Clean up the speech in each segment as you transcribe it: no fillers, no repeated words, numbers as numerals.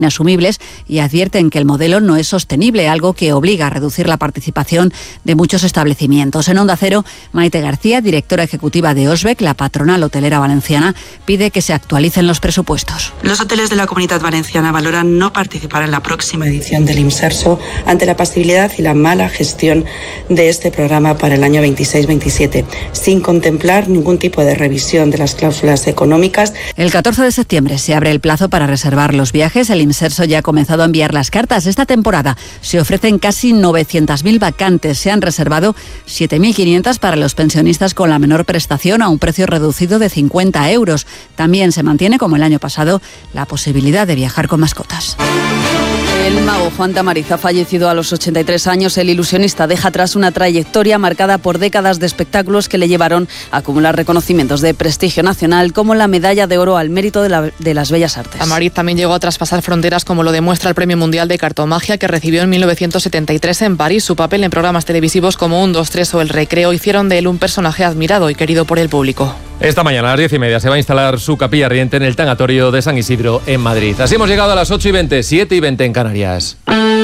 inasumibles y advierten que el modelo no es sostenible, algo que obliga a reducir la participación de muchos establecimientos. En Onda Cero, Maite García, directora ejecutiva de OSBEC, la patronal hotelera valenciana, pide que se actualicen los presupuestos. Los hoteles de la Comunidad Valenciana valoran no participar en la próxima edición del Imserso ante la pasividad y la mala gestión de este programa para el año 26-27, sin contemplar ningún tipo de revisión de las cláusulas económicas. El 14 de septiembre se abre el plazo para reservar los viajes. El Imserso ya ha comenzado a enviar las cartas. Esta temporada se ofrecen casi 900.000 vacantes. Se han reservado 7.500 para los pensionistas con la menor prestación a un precio reducido de 50 euros. También se mantiene, como el año pasado, la posibilidad de viajar con mascotas. El mago Juan Tamariz ha fallecido a los 83 años. El ilusionista deja atrás una trayectoria marcada por décadas de espectáculos que le llevaron a acumular reconocimientos de prestigio nacional, como la Medalla de Oro al Mérito de las Bellas Artes. Tamariz también llegó a traspasar fronteras, como lo demuestra el Premio Mundial de Cartomagia que recibió en 1973 en París. Su papel en programas televisivos como 1, 2, 3 o El Recreo hicieron de él un personaje admirado y querido por el público. Esta mañana a las 10:30 se va a instalar su capilla ardiente en el tanatorio de San Isidro, en Madrid. Así hemos llegado a las 8:20, 7:20 en Canarias.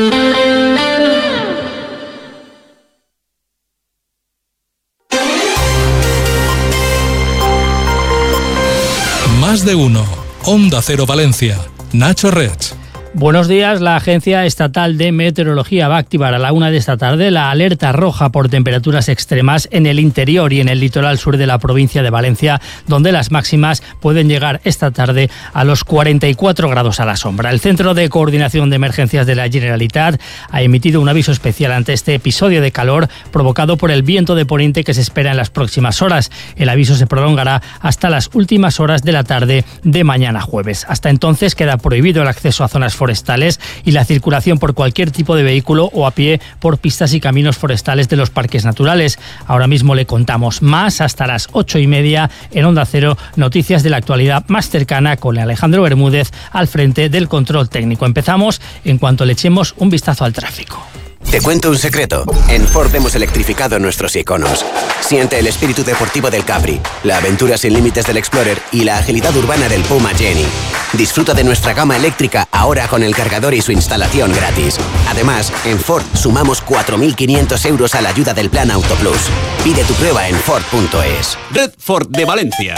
Más de uno. Onda Cero Valencia. Nacho Rech. Buenos días. La Agencia Estatal de Meteorología va a activar a la 1 de esta tarde la alerta roja por temperaturas extremas en el interior y en el litoral sur de la provincia de Valencia, donde las máximas pueden llegar esta tarde a los 44 grados a la sombra. El Centro de Coordinación de Emergencias de la Generalitat ha emitido un aviso especial ante este episodio de calor provocado por el viento de poniente que se espera en las próximas horas. El aviso se prolongará hasta las últimas horas de la tarde de mañana jueves. Hasta entonces queda prohibido el acceso a zonas forestales y la circulación por cualquier tipo de vehículo o a pie por pistas y caminos forestales de los parques naturales. Ahora mismo le contamos más hasta las 8:30 en Onda Cero, noticias de la actualidad más cercana con Alejandro Bermúdez al frente del control técnico. Empezamos en cuanto le echemos un vistazo al tráfico. Te cuento un secreto. En Ford hemos electrificado nuestros iconos. Siente el espíritu deportivo del Capri, la aventura sin límites del Explorer y la agilidad urbana del Puma Jenny. Disfruta de nuestra gama eléctrica ahora con el cargador y su instalación gratis. Además, en Ford sumamos 4.500 euros a la ayuda del Plan Auto Plus. Pide tu prueba en Ford.es. Red Ford de Valencia.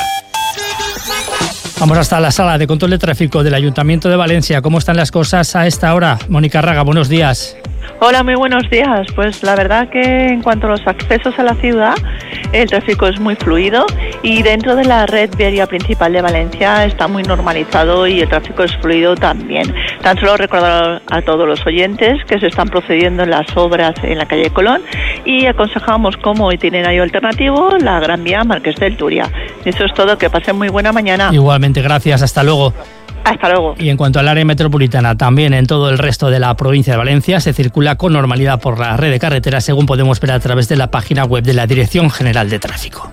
Vamos hasta la sala de control de tráfico del Ayuntamiento de Valencia. ¿Cómo están las cosas a esta hora? Mónica Raga, buenos días. Hola, muy buenos días. Pues la verdad que en cuanto a los accesos a la ciudad, el tráfico es muy fluido y dentro de la red viaria principal de Valencia está muy normalizado y el tráfico es fluido también. Tan solo recordar a todos los oyentes que se están procediendo en las obras en la calle Colón y aconsejamos como itinerario alternativo la Gran Vía Marqués del Turia. Eso es todo, que pasen muy buena mañana. Igualmente, gracias. Hasta luego. Hasta luego. Y en cuanto al área metropolitana, también en todo el resto de la provincia de Valencia se circula con normalidad por la red de carreteras, según podemos ver a través de la página web de la Dirección General de Tráfico.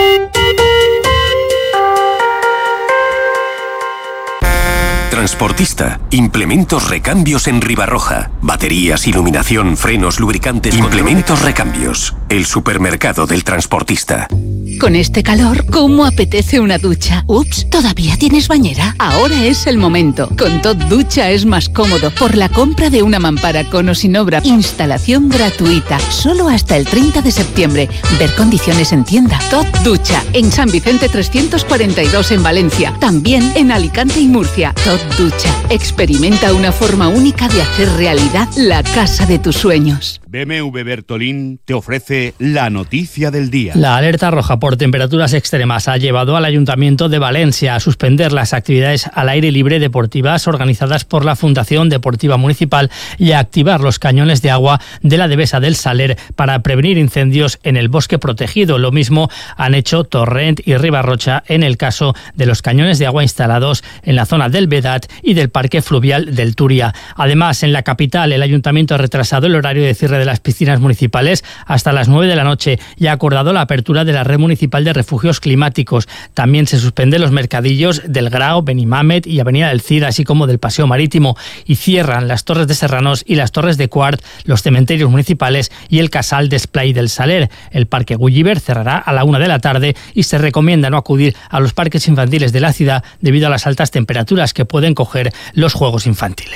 Transportista. Implementos Recambios en Ribarroja. Baterías, iluminación, frenos, lubricantes. Implementos Recambios. El supermercado del transportista. Con este calor, ¿cómo apetece una ducha? Ups, ¿todavía tienes bañera? Ahora es el momento. Con Tot Ducha es más cómodo. Por la compra de una mampara con o sin obra. Instalación gratuita. Solo hasta el 30 de septiembre. Ver condiciones en tienda. Tot Ducha. En San Vicente 342 en Valencia. También en Alicante y Murcia. Tot Ducha. Experimenta una forma única de hacer realidad la casa de tus sueños. BMW Bertolín te ofrece la noticia del día. La alerta roja por temperaturas extremas ha llevado al Ayuntamiento de Valencia a suspender las actividades al aire libre deportivas organizadas por la Fundación Deportiva Municipal y a activar los cañones de agua de la Devesa del Saler para prevenir incendios en el bosque protegido. Lo mismo han hecho Torrent y Ribarrocha en el caso de los cañones de agua instalados en la zona del Vedat y del Parque Fluvial del Turia. Además, en la capital, el Ayuntamiento ha retrasado el horario de cierre de las piscinas municipales hasta las 9 de la noche y ha acordado la apertura de la red municipal de refugios climáticos. También se suspenden los mercadillos del Grao, Benimamet y Avenida del Cid, así como del Paseo Marítimo, y cierran las Torres de Serranos y las Torres de Quart, los cementerios municipales y el Casal d'Esplai del Saler. El Parque Gulliver cerrará a la 1 de la tarde y se recomienda no acudir a los parques infantiles de la ciudad debido a las altas temperaturas que pueden coger los juegos infantiles.